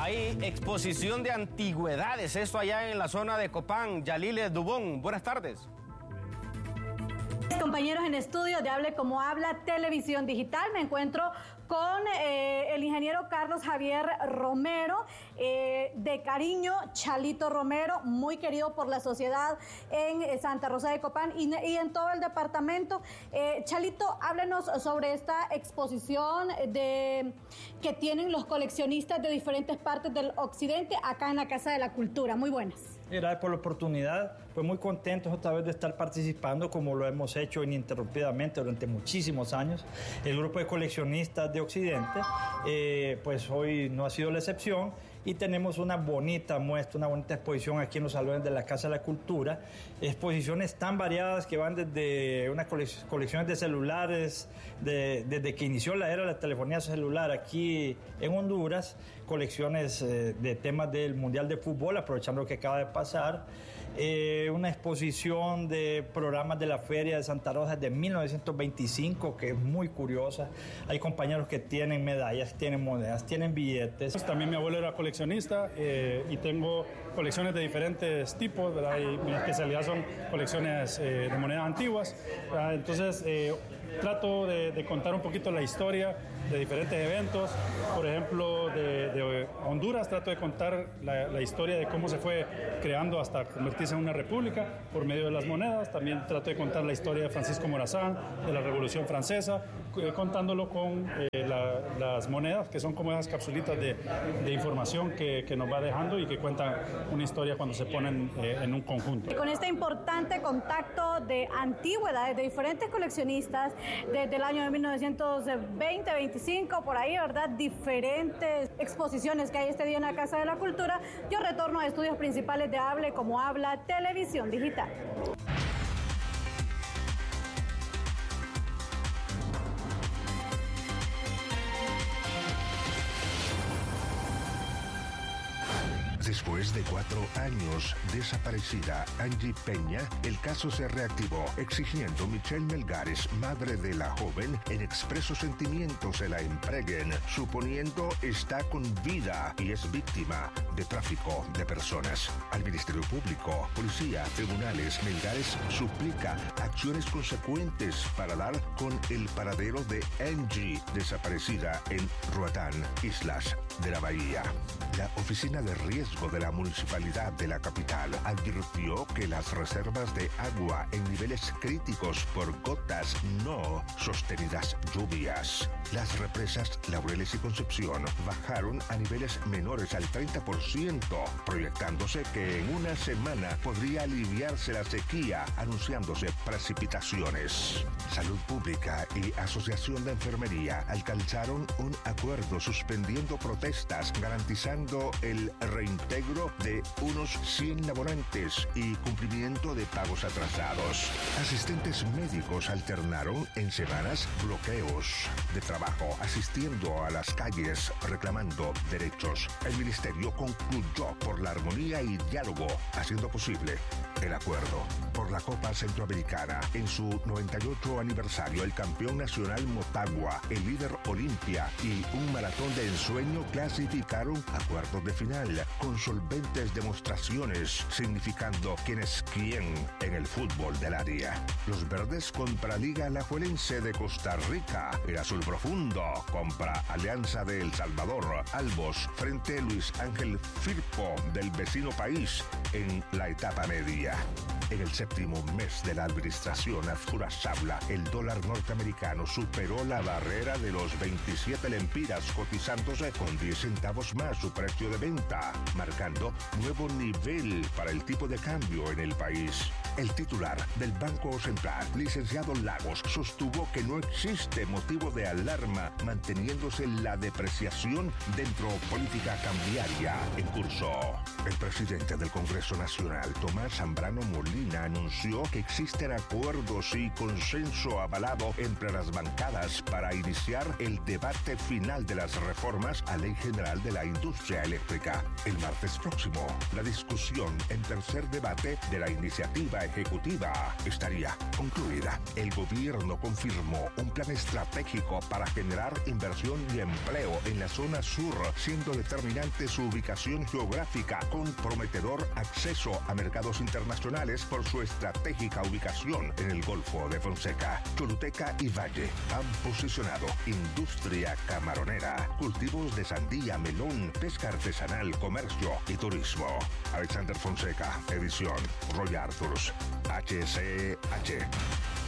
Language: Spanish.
Hay exposición de antigüedades, esto allá en la zona de Copán. Yalile Dubón, buenas tardes. Compañeros en estudio de Hable Como Habla Televisión Digital, me encuentro con el ingeniero Carlos Javier Romero, de cariño Chalito Romero, muy querido por la sociedad en Santa Rosa de Copán y en todo el departamento. Chalito, háblenos sobre esta exposición que tienen los coleccionistas de diferentes partes del occidente acá en la Casa de la Cultura. Muy buenas. Gracias por la oportunidad, pues muy contentos otra vez de estar participando como lo hemos hecho ininterrumpidamente durante muchísimos años. El grupo de coleccionistas de Occidente, pues hoy no ha sido la excepción y tenemos una bonita muestra, una bonita exposición aquí en los salones de la Casa de la Cultura. Exposiciones tan variadas que van desde unas colecciones de celulares, desde que inició la era de la telefonía celular aquí en Honduras, colecciones de temas del Mundial de Fútbol, aprovechando lo que acaba de pasar, una exposición de programas de la Feria de Santa Rosa de 1925, que es muy curiosa. Hay compañeros que tienen medallas, tienen monedas, tienen billetes. También mi abuelo era coleccionista y tengo colecciones de diferentes tipos, ¿verdad? Y mi especialidad son colecciones de monedas antiguas, ¿verdad? Entonces trato de contar un poquito la historia de diferentes eventos. Por ejemplo, de Honduras trato de contar la historia de cómo se fue creando hasta convertirse en una república por medio de las monedas. También trato de contar la historia de Francisco Morazán, de la Revolución Francesa, contándolo con las monedas, que son como esas capsulitas de información que nos va dejando y que cuentan una historia cuando se ponen en un conjunto. Y con este importante contacto de antigüedades de diferentes coleccionistas desde el año de 1920-25, por ahí, ¿verdad? Diferentes exposiciones que hay este día en la Casa de la Cultura. Yo retorno a estudios principales de Hable Como Habla Televisión Digital. Después de 4 años desaparecida Angie Peña, el caso se reactivó, exigiendo Michelle Melgares, madre de la joven, en expresos sentimientos se la entreguen, suponiendo está con vida y es víctima de tráfico de personas. Al Ministerio Público, policía, tribunales, Melgares suplica acciones consecuentes para dar con el paradero de Angie, desaparecida en Roatán, Islas de la Bahía. La Oficina de Riesgo de la Municipalidad de la capital advirtió que las reservas de agua en niveles críticos por gotas no sostenidas lluvias. Las represas Laureles y Concepción bajaron a niveles menores al 30%, proyectándose que en una semana podría aliviarse la sequía, anunciándose precipitaciones. Salud Pública y Asociación de Enfermería alcanzaron un acuerdo suspendiendo protestas, garantizando el reintegro de unos 100 laborantes y cumplimiento de pagos atrasados. Asistentes médicos alternaron en semanas bloqueos de trabajo, asistiendo a las calles reclamando derechos. El ministerio concluyó por la armonía y diálogo, haciendo posible el acuerdo. Por la Copa Centroamericana, en su 98 aniversario, el campeón nacional Motagua, el líder Olimpia y un maratón de ensueño clasificaron a cuartos de final con solventes demostraciones, significando quién es quién en el fútbol del área. Los verdes contra Liga Alajuelense de Costa Rica, el azul profundo contra Alianza de El Salvador, Albos frente a Luis Ángel Firpo del vecino país en la etapa media. En el séptimo mes de la administración Arturo Sabla, el dólar norteamericano superó la barrera de los 27 lempiras, cotizándose con 10 centavos más su precio de venta, marcando nuevo nivel para el tipo de cambio en el país. El titular del Banco Central, licenciado Lagos, sostuvo que no existe motivo de alarma, manteniéndose la depreciación dentro política cambiaria en curso. El presidente del Congreso Nacional, Tomás Zambrano Molina, anunció que existen acuerdos y consenso avalado entre las bancadas para iniciar el debate final de las reformas a Ley General de la Industria Eléctrica. El martes próximo, la discusión en tercer debate de la iniciativa la ejecutiva estaría concluida. El gobierno confirmó un plan estratégico para generar inversión y empleo en la zona sur, siendo determinante su ubicación geográfica con prometedor acceso a mercados internacionales por su estratégica ubicación en el Golfo de Fonseca. Choluteca y Valle han posicionado industria camaronera, cultivos de sandía, melón, pesca artesanal, comercio y turismo. Alexander Fonseca, edición Roy Arthurs, HCH.